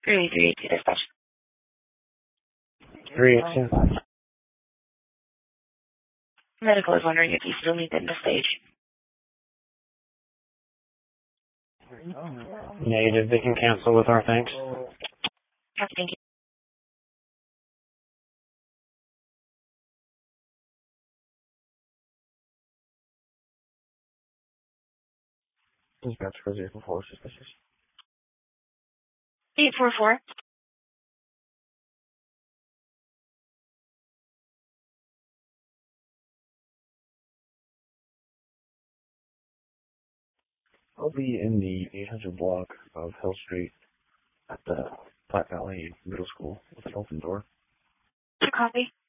382 dispatch. 382. Medical is wondering if you still need them to stage. Negative. They can cancel with our thanks. Okay, thank you. Dispatch for 044 suspicious. 844. I'll be in the 800 block of Hill Street at the Platte Valley Middle School with an open door. Copy.